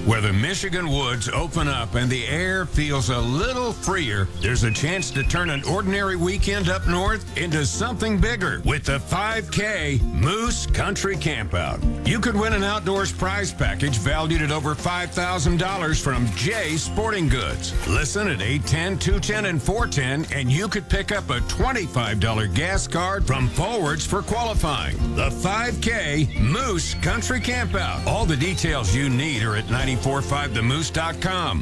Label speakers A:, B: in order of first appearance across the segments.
A: Where the Michigan woods open up and the air feels a little freer, there's a chance to turn an ordinary weekend up north into something bigger with the 5K Moose Country Campout. You could win an outdoors prize package valued at over $5,000 from Jay's Sporting Goods. Listen at 810, 210, and 410, and you could pick up a $25 gas card from Forwards for qualifying. The 5K Moose Country Campout. All the details you need are at 945themoose.com.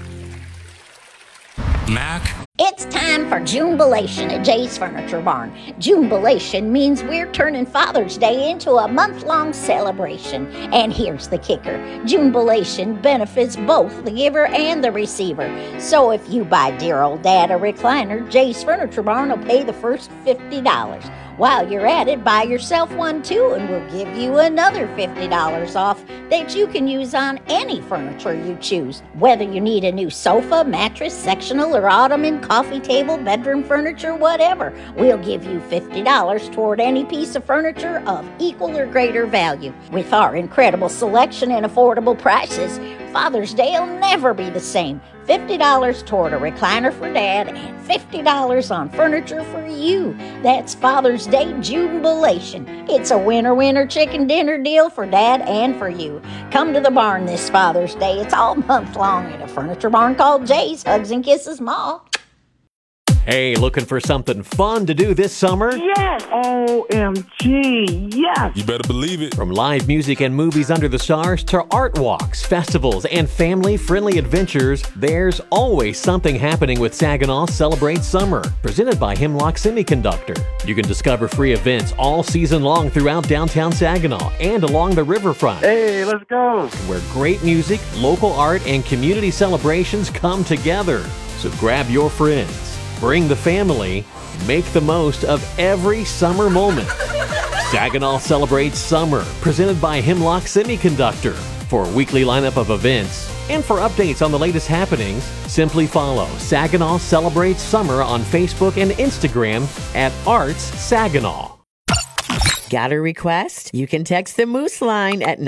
B: Mac?
C: It's time for Junebilation at Jay's Furniture Barn. Junebilation means we're turning Father's Day into a month-long celebration. And here's the kicker. Junebilation benefits both the giver and the receiver. So if you buy dear old Dad a recliner, Jay's Furniture Barn will pay the first $50. While you're at it, buy yourself one too, and we'll give you another $50 off that you can use on any furniture you choose. Whether you need a new sofa, mattress, sectional, or ottoman, coffee table, bedroom furniture, whatever, we'll give you $50 toward any piece of furniture of equal or greater value. With our incredible selection and affordable prices, Father's Day will never be the same. $50 toward a recliner for Dad and $50 on furniture for you. That's Father's Day Jubilation. It's a winner-winner chicken dinner deal for Dad and for you. Come to the barn this Father's Day. It's all month long at a furniture barn called Jay's. Hugs and kisses, Ma.
D: Hey, looking for something fun to do this summer?
E: Yes! OMG, yes!
B: You better believe it.
D: From live music and movies under the stars to art walks, festivals, and family-friendly adventures, there's always something happening with Saginaw Celebrate Summer, presented by Hemlock Semiconductor. You can discover free events all season long throughout downtown Saginaw and along the riverfront.
E: Hey, let's go!
D: Where great music, local art, and community celebrations come together. So grab your friends. Bring the family, make the most of every summer moment. Saginaw Celebrates Summer, presented by Hemlock Semiconductor. For a weekly lineup of events and for updates on the latest happenings, simply follow Saginaw Celebrates Summer on Facebook and Instagram at Arts Saginaw.
F: Got a request? You can text the Moose line at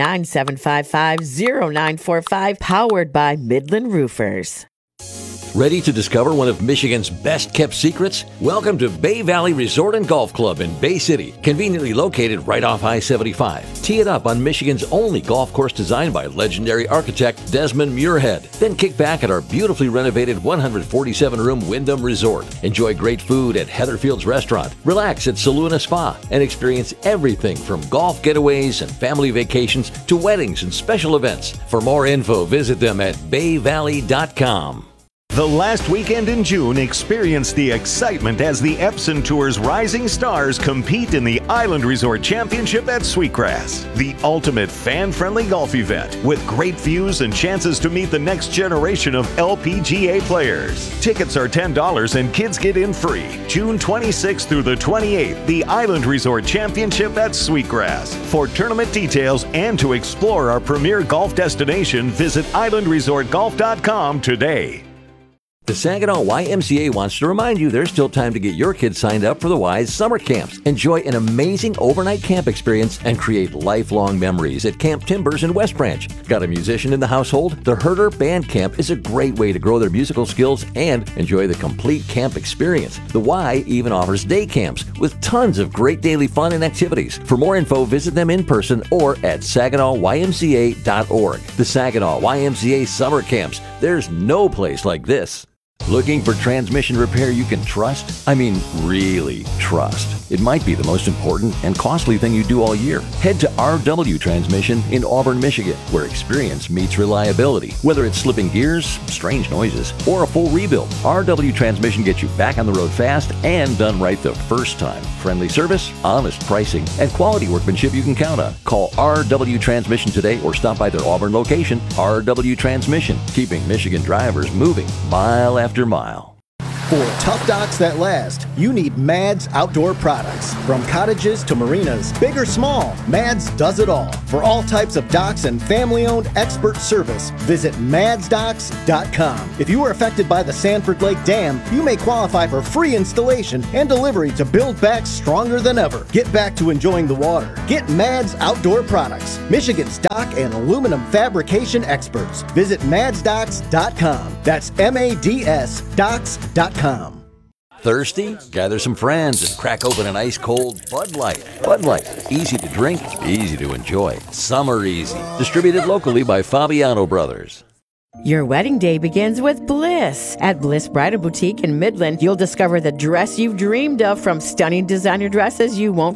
F: 989-755-0945, powered by Midland Roofers.
G: Ready to discover one of Michigan's best-kept secrets? Welcome to Bay Valley Resort and Golf Club in Bay City, conveniently located right off I-75. Tee it up on Michigan's only golf course designed by legendary architect Desmond Muirhead. Then kick back at our beautifully renovated 147-room Wyndham Resort. Enjoy great food at Heatherfield's Restaurant, relax at Saluna Spa, and experience everything from golf getaways and family vacations to weddings and special events. For more info, visit them at bayvalley.com.
H: The last weekend in June, experience the excitement as the Epson Tour's rising stars compete in the Island Resort Championship at Sweetgrass, the ultimate fan-friendly golf event with great views and chances to meet the next generation of LPGA players. Tickets are $10 and kids get in free. June 26th through the 28th, the Island Resort Championship at Sweetgrass. For tournament details and to explore our premier golf destination, visit islandresortgolf.com today.
G: The Saginaw YMCA wants to remind you there's still time to get your kids signed up for the Y's summer camps. Enjoy an amazing overnight camp experience and create lifelong memories at Camp Timbers in West Branch. Got a musician in the household? The Herder Band Camp is a great way to grow their musical skills and enjoy the complete camp experience. The Y even offers day camps with tons of great daily fun and activities. For more info, visit them in person or at SaginawYMCA.org. The Saginaw YMCA Summer Camps. There's no place like this. Looking for transmission repair you can trust? I mean, really trust. It might be the most important and costly thing you do all year. Head to RW Transmission in Auburn, Michigan, where experience meets reliability. Whether it's slipping gears, strange noises, or a full rebuild, RW Transmission gets you back on the road fast and done right the first time. Friendly service, honest pricing, and quality workmanship you can count on. Call RW Transmission today or stop by their Auburn location. RW Transmission, keeping Michigan drivers moving mile after mile.
B: For tough docks that last, you need Mads Outdoor Products. From cottages to marinas, big or small, Mads does it all. For all types of docks and family-owned expert service, visit madsdocks.com. If you were affected by the Sanford Lake Dam, you may qualify for free installation and delivery to build back stronger than ever. Get back to enjoying the water. Get Mads Outdoor Products, Michigan's dock and aluminum fabrication experts. Visit madsdocks.com. That's MADS Docks.com.
G: Thirsty? Gather some friends and crack open an ice-cold Bud Light. Bud Light. Easy to drink, easy to enjoy. Summer easy. Distributed locally by Fabiano Brothers.
F: Your wedding day begins with Bliss. At Bliss Bridal Boutique in Midland, you'll discover the dress you've dreamed of, from stunning designer dresses you won't